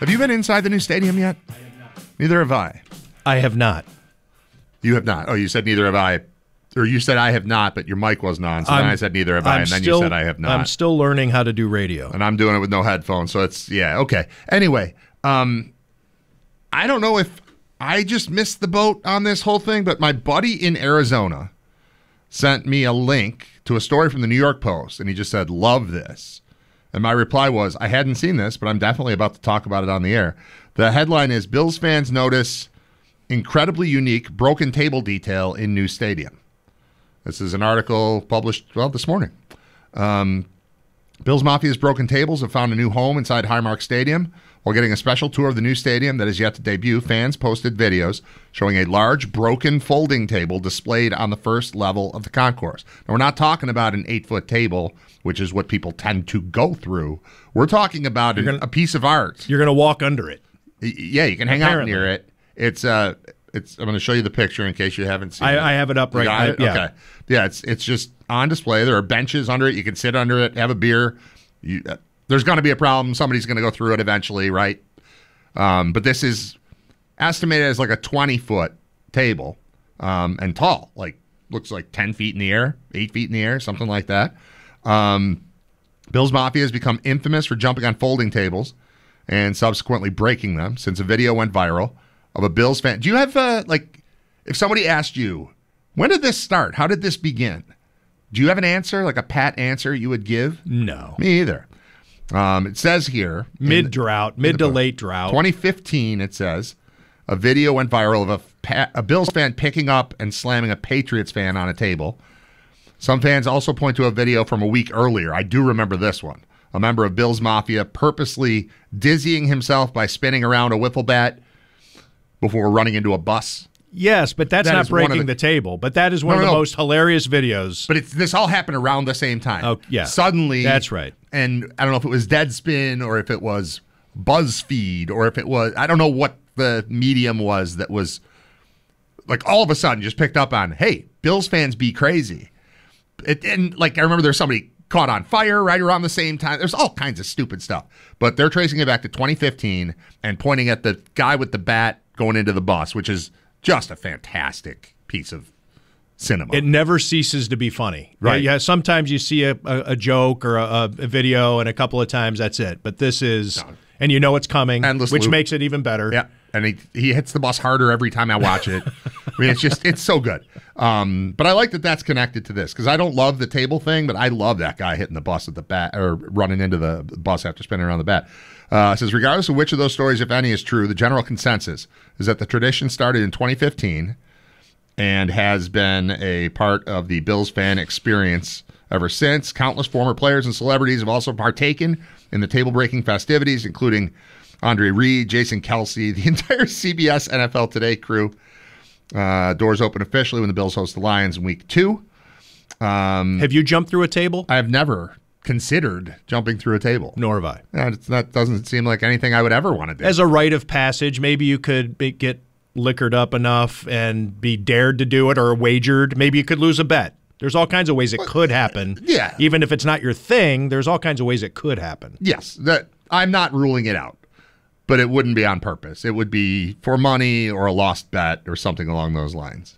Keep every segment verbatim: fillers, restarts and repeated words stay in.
Have you been inside the new stadium yet? Neither have I. I have not. You have not. Oh, you said neither have I. Or you said I have not, but your mic wasn't on. So I'm, then I said neither have I, I'm and then still, you said I have not. I'm still learning how to do radio. And I'm doing it with no headphones. So it's, yeah, okay. Anyway, um, I don't know if I just missed the boat on this whole thing, but my buddy in Arizona sent me a link to a story from the New York Post, and he just said, love this. And my reply was, I hadn't seen this, but I'm definitely about to talk about it on the air. The headline is, Bills fans notice incredibly unique broken table detail in new stadium. This is an article published, well, this morning. Um, Bills Mafia's broken tables have found a new home inside Highmark Stadium. While getting a special tour of the new stadium that is yet to debut, fans posted videos showing a large broken folding table displayed on the first level of the concourse. Now, we're not talking about an eight-foot table, which is what people tend to go through. We're talking about an, gonna, a piece of art. You're going to walk under it. Y- yeah, you can hang Apparently. out near it. It's uh, it's. I'm going to show you the picture in case you haven't seen I, it. I have it up You right got now. it? Yeah. Okay. Yeah, it's it's just on display. There are benches under it. You can sit under it, have a beer. You, uh, there's going to be a problem. Somebody's going to go through it eventually, right? Um, but this is estimated as like a twenty-foot table um, and tall. Like, looks like ten feet in the air, eight feet in the air, something like that. Um, Bills Mafia has become infamous for jumping on folding tables and subsequently breaking them since a video went viral of a Bills fan. Do you have, uh, like, if somebody asked you, when did this start? How did this begin? Do you have an answer, like a pat answer you would give? No. Me either. Um, it says here. Mid drought, mid to late drought. twenty fifteen, it says, a video went viral of a, pa- a Bills fan picking up and slamming a Patriots fan on a table. Some fans also point to a video from a week earlier. I do remember this one. A member of Bills Mafia purposely dizzying himself by spinning around a wiffle bat before running into a bus. Yes, but that's That not is one of breaking the- the, table. But that is one No, of no, the no. most hilarious videos. But it's, this all happened around the same time. Oh, yeah. Suddenly. That's right. And I don't know if it was Deadspin or if it was BuzzFeed or if it was, I don't know what the medium was that was, like, all of a sudden just picked up on, hey, Bills fans be crazy. It, and, like, I remember there's somebody caught on fire right around the same time. There's all kinds of stupid stuff. But they're tracing it back to twenty fifteen and pointing at the guy with the bat going into the bus, which is just a fantastic piece of cinema. It never ceases to be funny. Right. Yeah, sometimes you see a, a, a joke or a, a video, and a couple of times that's it. But this is, No. and you know it's coming, Endless which loop. makes it even better. Yeah, and he he hits the bus harder every time I watch it. I mean, it's just, it's so good. Um, but I like that that's connected to this because I don't love the table thing, but I love that guy hitting the bus at the bat or running into the bus after spinning around the bat. Uh, it says, regardless of which of those stories, if any, is true, the general consensus is that the tradition started in twenty fifteen and has been a part of the Bills fan experience ever since. Countless former players and celebrities have also partaken in the table-breaking festivities, including Andre Reed, Jason Kelsey, the entire C B S N F L Today crew. Uh, doors open officially when the Bills host the Lions in week two. Um, Have you jumped through a table? I have never considered jumping through a table. Nor have I. Yeah, it's, that doesn't seem like anything I would ever want to do. As a rite of passage, maybe you could be, get liquored up enough and be dared to do it or wagered. Maybe you could lose a bet. There's all kinds of ways it could happen. Yeah. Even if it's not your thing, there's all kinds of ways it could happen. Yes, that I'm not ruling it out, but it wouldn't be on purpose. It would be for money or a lost bet or something along those lines.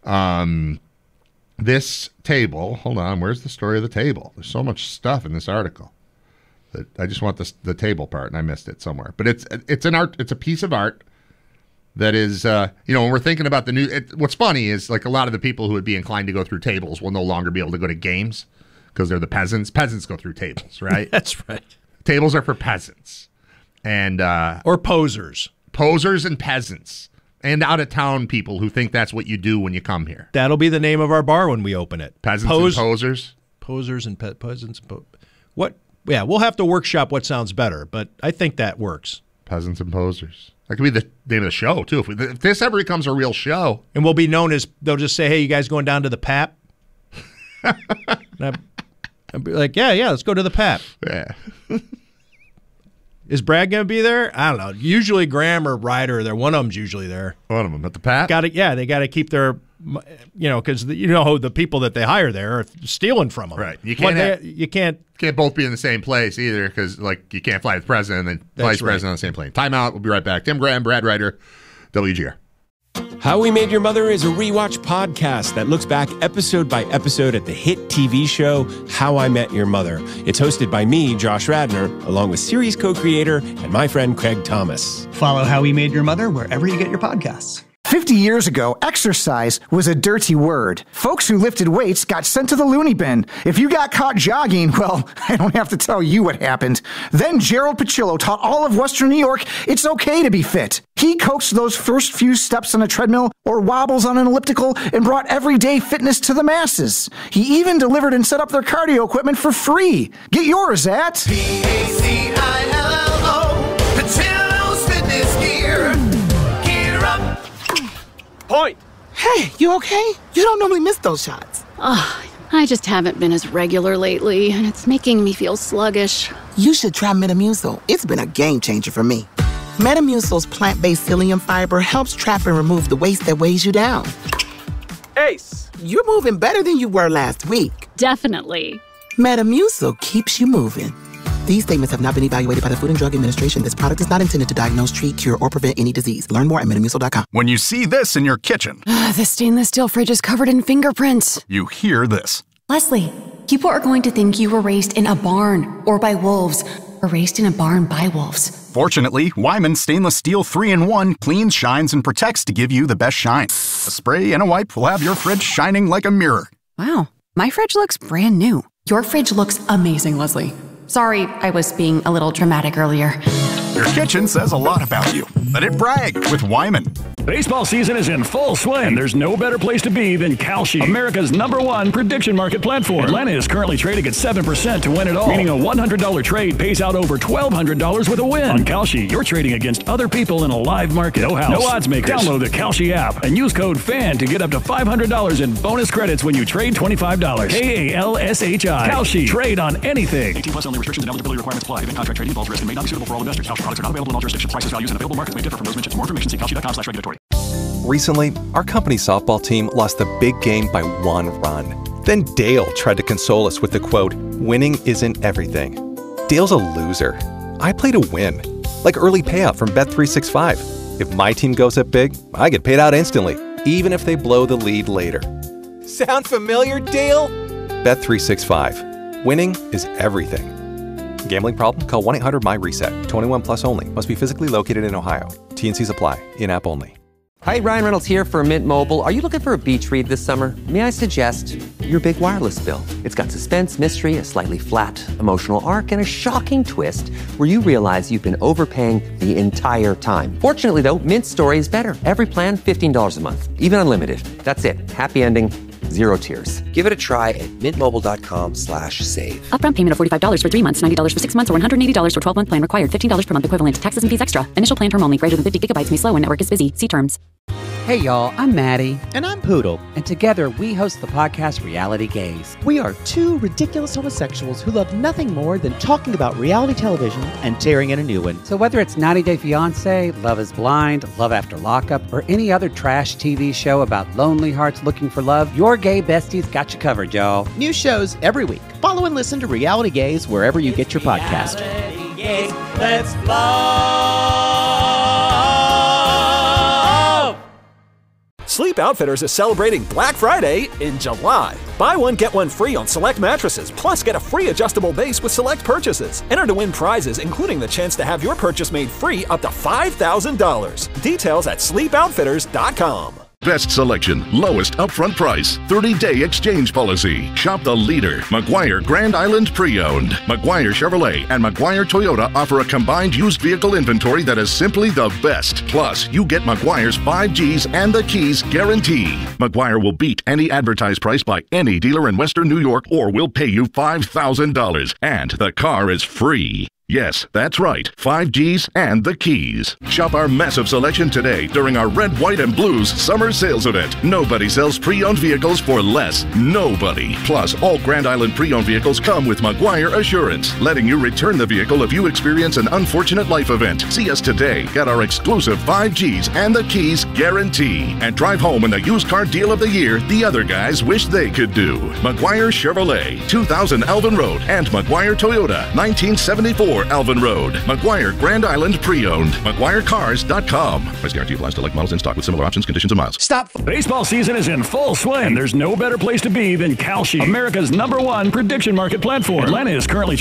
Um, this table, hold on, where's the story of the table? There's so much stuff in this article that I just want the the table part, and I missed it somewhere. But it's it's an art, it's a piece of art that is, uh, you know, when we're thinking about the new. It, what's funny is like a lot of the people who would be inclined to go through tables will no longer be able to go to games because they're the peasants. Peasants go through tables, right? That's right. Tables are for peasants. And uh, Or posers. posers and peasants and out-of-town people who think that's what you do when you come here. That'll be the name of our bar when we open it. Peasants Pose- and posers. Posers and pe- peasants. Po- what? Yeah, we'll have to workshop what sounds better, but I think that works. Peasants and posers. That could be the name of the show, too. If, we, if this ever becomes a real show. And we'll be known as, they'll just say, hey, you guys going down to the P A P? And I'd be like, yeah, yeah, let's go to the P A P. Yeah. Is Brad going to be there? I don't know. Usually Graham or Ryder, they're one of them's usually there. One of them at the Pat. Got to, yeah, they got to keep their you know, because you know the people that they hire there are stealing from them. Right. You can't. Well, have, they, you can't. Can't both be in the same place either, because like you can't fly the president and the vice right. president on the same plane. Timeout. We'll be right back. Tim Graham, Brad Ryder, W G R. How We Made Your Mother is a rewatch podcast that looks back episode by episode at the hit T V show How I Met Your Mother. It's hosted by me, Josh Radnor, along with series co-creator and my friend Craig Thomas. Follow How We Made Your Mother wherever you get your podcasts. Fifty years ago, exercise was a dirty word. Folks who lifted weights got sent to the loony bin. If you got caught jogging, well, I don't have to tell you what happened. Then Gerald Pacillo taught all of Western New York it's okay to be fit. He coaxed those first few steps on a treadmill or wobbles on an elliptical and brought everyday fitness to the masses. He even delivered and set up their cardio equipment for free. Get yours at P A C I L L O, Pacillo's Fitness Gear. Gear up. Point! Hey, you okay? You don't normally miss those shots. Ugh, I just haven't been as regular lately, and it's making me feel sluggish. You should try Metamucil. It's been a game changer for me. Metamucil's plant-based psyllium fiber helps trap and remove the waste that weighs you down. Ace! You're moving better than you were last week. Definitely. Metamucil keeps you moving. These statements have not been evaluated by the Food and Drug Administration. This product is not intended to diagnose, treat, cure, or prevent any disease. Learn more at metamucil dot com. When you see this in your kitchen, the stainless steel fridge is covered in fingerprints. You hear this. Leslie, people are going to think you were raised in a barn or by wolves, or raised in a barn by wolves. Fortunately, Wyman Stainless Steel three in one cleans, shines, and protects to give you the best shine. A spray and a wipe will have your fridge shining like a mirror. Wow, my fridge looks brand new. Your fridge looks amazing, Leslie. Sorry, I was being a little dramatic earlier. Your kitchen says a lot about you. Let it brag with Wyman. Baseball season is in full swing. There's no better place to be than Kalshi, America's number one prediction market platform. Atlanta is currently trading at seven percent to win it all, meaning a one hundred dollars trade pays out over twelve hundred dollars with a win. On Kalshi, you're trading against other people in a live market. No house, no odds makers. Download the Kalshi app and use code FAN to get up to five hundred dollars in bonus credits when you trade twenty-five dollars. K A L S H I. Kalshi. Trade on anything. eighteen plus only. Restrictions and eligibility requirements apply. Event contract trading involves risk and may not be suitable for all investors. Kalshi products are not available in all jurisdictions. Prices, values, and available markets may differ from those mentioned. For more information, see kalshi dot com slash regulatory. Recently, our company's softball team lost the big game by one run. Then Dale tried to console us with the quote, "Winning isn't everything." Dale's a loser. I play to win. Like early payout from Bet three sixty-five. If my team goes up big, I get paid out instantly, even if they blow the lead later. Sound familiar, Dale? Bet three sixty-five. Winning is everything. Gambling problem? Call one eight hundred my reset. twenty-one plus only. Must be physically located in Ohio. T N Cs apply. In-app only. Hi, Ryan Reynolds here for Mint Mobile. Are you looking for a beach read this summer? May I suggest your big wireless bill? It's got suspense, mystery, a slightly flat, emotional arc, and a shocking twist where you realize you've been overpaying the entire time. Fortunately, though, Mint's story is better. Every plan, fifteen dollars a month. Even unlimited. That's it. Happy ending. Zero tears. Give it a try at mintmobile.com slash save. Upfront payment of forty-five dollars for three months, ninety dollars for six months, or one hundred eighty dollars for twelve-month plan required. fifteen dollars per month equivalent. Taxes and fees extra. Initial plan term only. Greater than fifty gigabytes may slow when network is busy. See terms. Hey y'all, I'm Maddie. And I'm Poodle. And together we host the podcast Reality Gaze. We are two ridiculous homosexuals who love nothing more than talking about reality television and tearing in a new one. So whether it's ninety day fiancé, Love is Blind, Love After Lockup, or any other trash T V show about lonely hearts looking for love, your gay besties got you covered, y'all. New shows every week. Follow and listen to Reality Gaze wherever you get your podcast. Reality Gaze, let's love. Sleep Outfitters is celebrating Black Friday in July. Buy one, get one free on select mattresses, plus get a free adjustable base with select purchases. Enter to win prizes, including the chance to have your purchase made free up to five thousand dollars. Details at sleep outfitters dot com. Best selection, lowest upfront price, thirty day exchange policy. Shop the leader, McGuire Grand Island Pre-Owned. McGuire Chevrolet and McGuire Toyota offer a combined used vehicle inventory that is simply the best. Plus, you get McGuire's five G's and the keys guarantee. McGuire will beat any advertised price by any dealer in Western New York or will pay you five thousand dollars. And the car is free. Yes, that's right. five Gs and the keys. Shop our massive selection today during our Red, White, and Blues summer sales event. Nobody sells pre-owned vehicles for less. Nobody. Plus, all Grand Island pre-owned vehicles come with Maguire Assurance, letting you return the vehicle if you experience an unfortunate life event. See us today. Get our exclusive five Gs and the keys guarantee. And drive home in the used car deal of the year the other guys wish they could do. Maguire Chevrolet, two thousand Alvin Road, and Maguire Toyota, nineteen seventy-four Alvin Road. Maguire Grand Island Pre-Owned. Maguire Cars dot com. Price guarantee applies to select models in stock with similar options, conditions, and miles. Stop. Baseball season is in full swing. There's no better place to be than Kalshi, America's number one prediction market platform. Atlanta is currently